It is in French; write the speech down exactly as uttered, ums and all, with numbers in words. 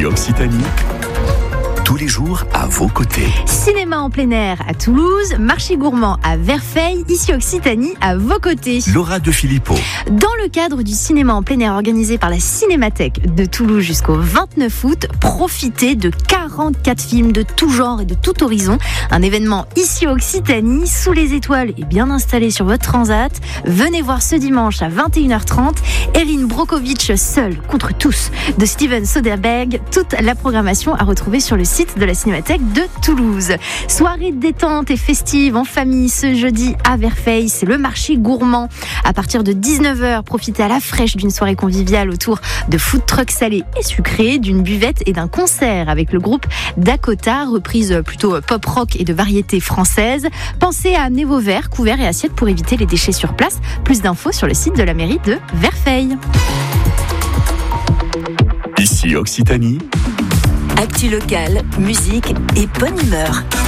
Ici Occitanie, tous les jours à vos côtés. Cinéma en plein air à Toulouse, marché gourmand à Verfeil, ici Occitanie, à vos côtés. Laura De Filippo. Dans le cadre du cinéma en plein air organisé par la Cinémathèque de Toulouse jusqu'au vingt-neuf août, profitez de quarante-quatre films de tout genre et de tout horizon. Un événement ici Occitanie, sous les étoiles et bien installé sur votre transat. Venez voir ce dimanche à vingt et une heures trente Erin Brockovich, Seul contre tous de Steven Soderbergh. Toute la programmation à retrouver sur le site de la Cinémathèque de Toulouse. Soirée détente et festive en famille ce jeudi à Verfeil, c'est le marché gourmand. À partir de dix-neuf heures, profitez à la fraîche d'une soirée conviviale autour de food trucks salés et sucrés, d'une buvette et d'un concert avec le groupe Dakota, reprise plutôt pop rock et de variété française. Pensez à amener vos verres, couverts et assiettes pour éviter les déchets sur place. Plus d'infos sur le site de la mairie de Verfeil. Ici Occitanie. Actu locale, musique et bonne humeur.